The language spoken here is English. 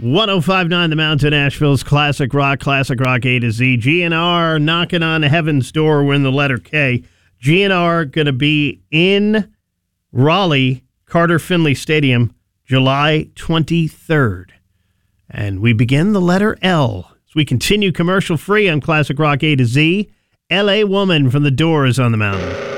105.9 The Mountain, Asheville's classic rock A to Z. GNR knocking on heaven's door. We're in the letter K. GNR going to be in Raleigh, Carter Finley Stadium, July 23rd. And we begin the letter L. As we continue commercial free on classic rock A to Z, L.A. Woman from The Doors on the Mountain.